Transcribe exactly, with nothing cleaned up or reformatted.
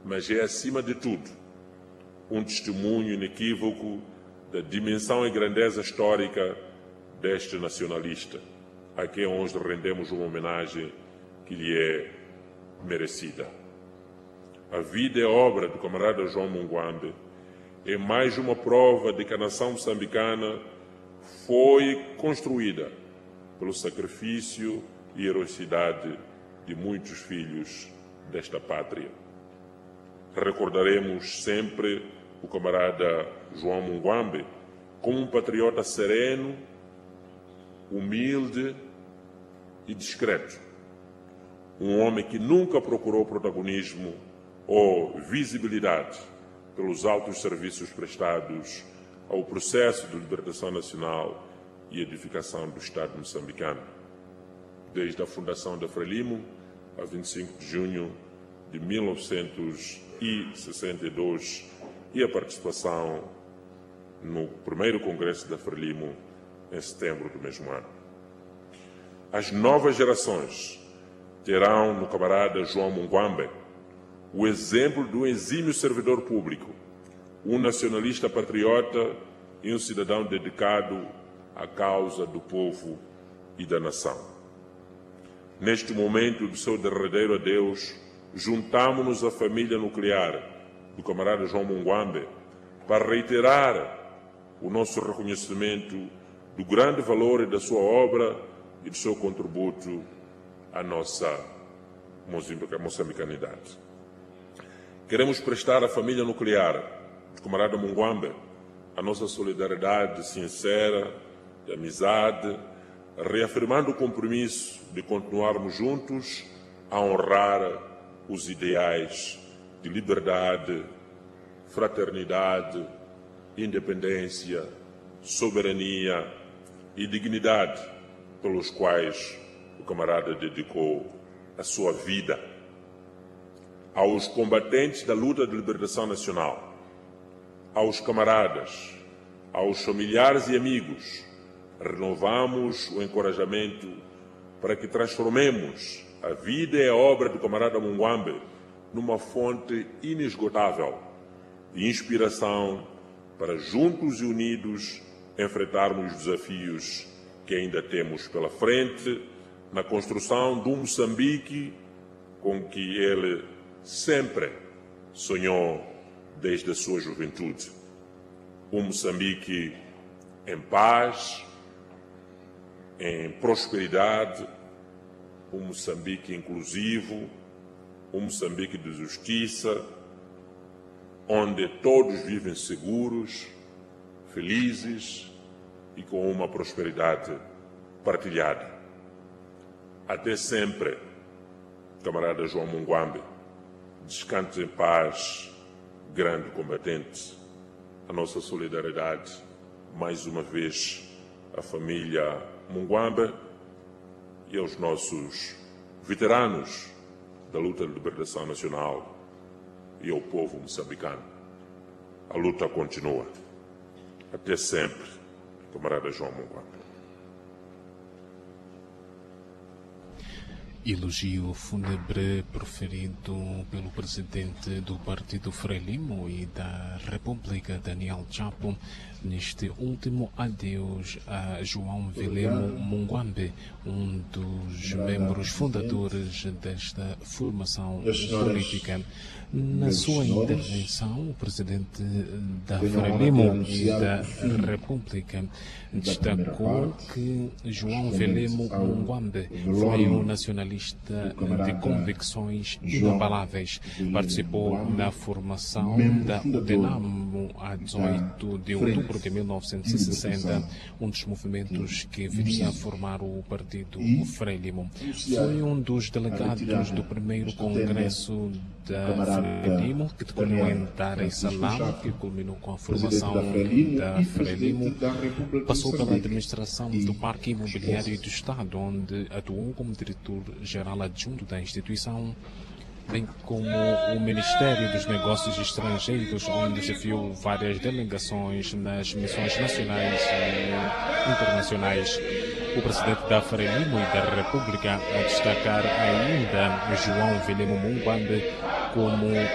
mas é, acima de tudo, um testemunho inequívoco da dimensão e grandeza histórica deste nacionalista, a quem hoje rendemos uma homenagem que lhe é merecida. A vida e obra do camarada João Munguambe é mais uma prova de que a nação moçambicana foi construída pelo sacrifício e heroicidade de muitos filhos desta pátria. Recordaremos sempre o camarada João Munguambe como um patriota sereno, humilde e discreto. Um homem que nunca procurou protagonismo ou visibilidade pelos altos serviços prestados ao processo de libertação nacional e edificação do Estado moçambicano. Desde a fundação da Frelimo, a vinte e cinco de junho de mil novecentos e sessenta e dois, e a participação no primeiro Congresso da Frelimo em setembro do mesmo ano. As novas gerações terão no camarada João Munguambe o exemplo do exímio servidor público, um nacionalista patriota e um cidadão dedicado à causa do povo e da nação. Neste momento do seu derradeiro adeus, juntamo-nos à família nuclear do camarada João Munguambe para reiterar o nosso reconhecimento do grande valor da sua obra e do seu contributo à nossa moçambicanidade. Queremos prestar à família nuclear do camarada Munguambe a nossa solidariedade sincera, de amizade, reafirmando o compromisso de continuarmos juntos a honrar os ideais de liberdade, fraternidade, independência, soberania e dignidade pelos quais o camarada dedicou a sua vida. Aos combatentes da luta de libertação nacional, aos camaradas, aos familiares e amigos, renovamos o encorajamento para que transformemos a vida e a obra do camarada Munguambe numa fonte inesgotável de inspiração para, juntos e unidos, enfrentarmos os desafios que ainda temos pela frente na construção de um Moçambique com que ele sempre sonhou desde a sua juventude. Um Moçambique em paz, em prosperidade, um Moçambique inclusivo, um Moçambique de justiça, onde todos vivem seguros, felizes e com uma prosperidade partilhada. Até sempre, camarada João Munguambe. Descanse em paz, grande combatente. A nossa solidariedade, mais uma vez, à família Munguambe e aos nossos veteranos da luta de libertação nacional e ao povo moçambicano. A luta continua. Até sempre, camarada João Munguambe. Elogio fúnebre proferido pelo presidente do Partido Frelimo e da República, Daniel Chapo, neste último adeus a João Vilemo Munguambe, um dos membros fundadores desta formação política. Na sua intervenção, o presidente da Frelimo e da República destacou que João Vilemo Munguambe foi um nacionalista de convicções inabaláveis. Participou na formação da UDENAMO a dezoito de outubro de mil novecentos e sessenta, um dos movimentos que viria a formar o Partido Frelimo. Foi um dos delegados do primeiro congresso da Frelimo, que decorreu em Dar es Salaam, que culminou com a formação da Frelimo. Passou pela administração do Parque Imobiliário do Estado, onde atuou como diretor-geral adjunto da instituição, bem como o Ministério dos Negócios Estrangeiros, onde desafiou várias delegações nas missões nacionais e internacionais. O presidente da Frelimo e da República a destacar ainda João Vilemo Munguambe como